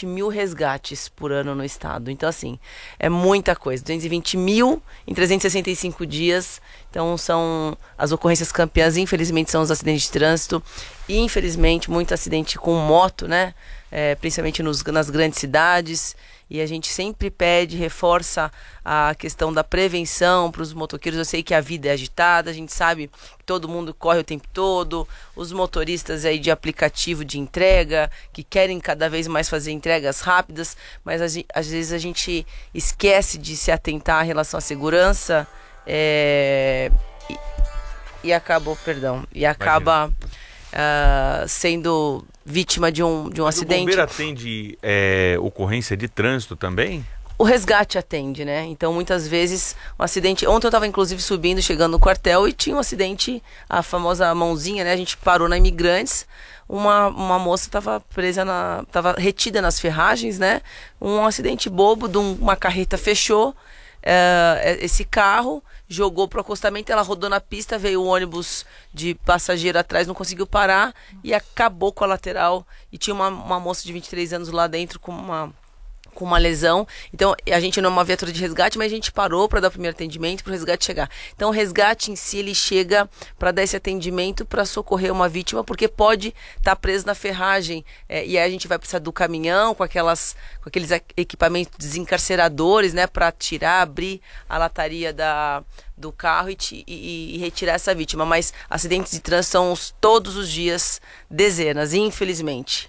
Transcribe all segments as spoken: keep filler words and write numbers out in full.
vinte mil resgates por ano no estado. Então, assim, é muita coisa. duzentos e vinte mil em trezentos e sessenta e cinco dias. Então, são as ocorrências campeãs, infelizmente, são os acidentes de trânsito. E, infelizmente, muito acidente com moto, né? É, principalmente nos, nas grandes cidades. E a gente sempre pede, reforça a questão da prevenção para os motoqueiros. Eu sei que a vida é agitada, a gente sabe que todo mundo corre o tempo todo, os motoristas aí de aplicativo de entrega, que querem cada vez mais fazer entregas rápidas, mas às vezes a gente esquece de se atentar em relação à segurança é, e, e acabou, perdão, e acaba uh, sendo vítima de um, de um Mas acidente. O bombeiro atende é, ocorrência de trânsito também? O resgate atende, né? Então, muitas vezes, um acidente... Ontem eu estava, inclusive, subindo, chegando no quartel e tinha um acidente, a famosa mãozinha, né? A gente parou na Imigrantes, uma, uma moça estava presa na... estava retida nas ferragens, né? Um acidente bobo, de um, uma carreta fechou, é, esse carro jogou pro acostamento, ela rodou na pista, veio o ônibus de passageiro atrás, não conseguiu parar e acabou com a lateral. E tinha uma, uma moça de vinte e três anos lá dentro com uma... com uma lesão. Então a gente não é uma viatura de resgate, mas a gente parou para dar o primeiro atendimento para o resgate chegar. Então o resgate em si, ele chega para dar esse atendimento para socorrer uma vítima, porque pode estar tá preso na ferragem, é, e aí a gente vai precisar do caminhão com aquelas com aqueles equipamentos desencarceradores, né, para tirar, abrir a lataria da do carro e, e, e retirar essa vítima. Mas acidentes de trânsito são os, todos os dias, dezenas, infelizmente.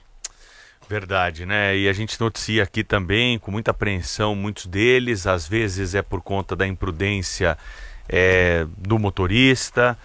Verdade, né? E a gente noticia aqui também, com muita apreensão, muitos deles, às vezes é por conta da imprudência é, do motorista,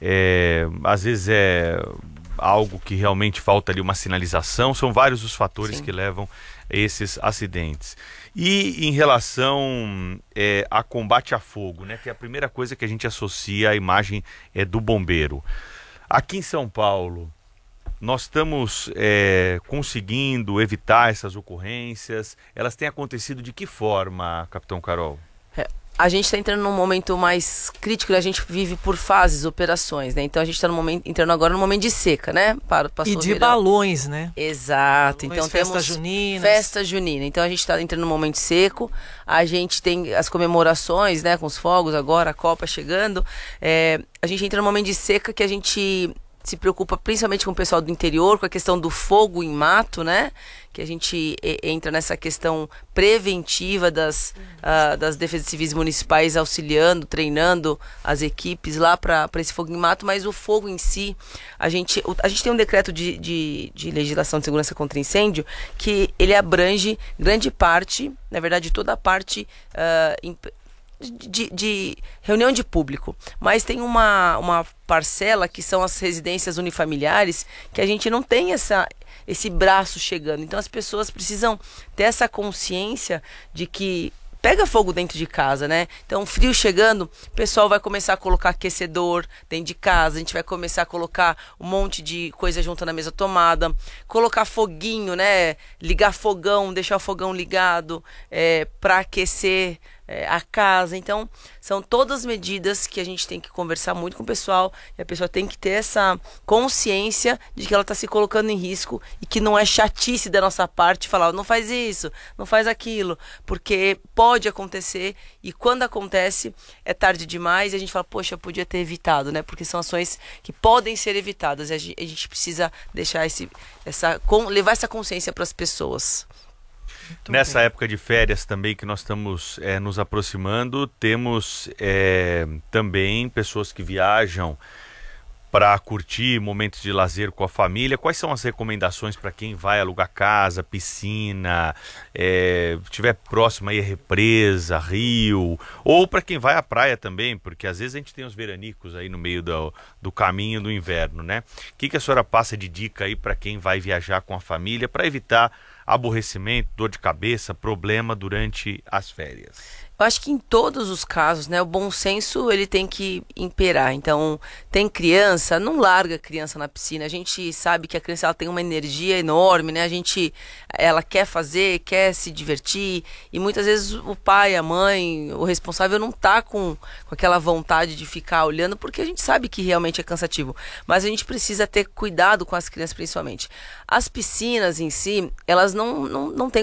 é, às vezes é algo que realmente falta ali uma sinalização, são vários os fatores Sim. que levam a esses acidentes. E em relação é, a combate a fogo, né? Que é a primeira coisa que a gente associa à imagem é, do bombeiro. Aqui em São Paulo, nós estamos é, conseguindo evitar essas ocorrências. Elas têm acontecido de que forma, Capitão Carol? É, a gente está entrando num momento mais crítico, a gente vive por fases, operações, né? Então a gente está entrando agora num momento de seca, né? Para, e de balões, né? Exato. Balões, então festa temos junina. Festa junina. Então a gente está entrando num momento seco. A gente tem as comemorações, né? Com os fogos agora, a Copa chegando. É, a gente entra num momento de seca que a gente se preocupa principalmente com o pessoal do interior, com a questão do fogo em mato, né? Que a gente e, entra nessa questão preventiva das, uh, das defesas civis municipais, auxiliando, treinando as equipes lá para esse fogo em mato, mas o fogo em si, a gente, a gente tem um decreto de, de, de legislação de segurança contra incêndio que ele abrange grande parte, na verdade toda a parte uh, imp, De, de reunião de público, mas tem uma, uma parcela que são as residências unifamiliares que a gente não tem essa, esse braço chegando. Então as pessoas precisam ter essa consciência de que pega fogo dentro de casa, né? Então, frio chegando, o pessoal vai começar a colocar aquecedor dentro de casa, a gente vai começar a colocar um monte de coisa junto na mesa tomada, colocar foguinho, né? Ligar fogão, deixar o fogão ligado é, para aquecer é, a casa. Então, são todas medidas que a gente tem que conversar muito com o pessoal e a pessoa tem que ter essa consciência de que ela está se colocando em risco e que não é chatice da nossa parte falar, não faz isso, não faz aquilo, porque pode acontecer e quando acontece é tarde demais e a gente fala, poxa, podia ter evitado, né? Porque são ações que podem ser evitadas e a gente, a gente precisa deixar esse, essa, levar essa consciência para as pessoas. Muito Nessa bem. época de férias também que nós estamos é, nos aproximando, temos é, também pessoas que viajam para curtir momentos de lazer com a família. Quais são as recomendações para quem vai alugar casa, piscina, é, estiver próximo aí a represa, rio, ou para quem vai à praia também, porque às vezes a gente tem os veranicos aí no meio do, do caminho do inverno, né? O que, que a senhora passa de dica aí para quem vai viajar com a família para evitar aborrecimento, dor de cabeça, problema durante as férias? Eu acho que em todos os casos, né, o bom senso ele tem que imperar. Então, tem criança, não larga a criança na piscina. A gente sabe que a criança ela tem uma energia enorme, né? A gente, ela quer fazer, quer se divertir e muitas vezes o pai, a mãe, o responsável não tá com, com aquela vontade de ficar olhando porque a gente sabe que realmente é cansativo. Mas a gente precisa ter cuidado com as crianças principalmente. As piscinas em si, elas não, não, não têm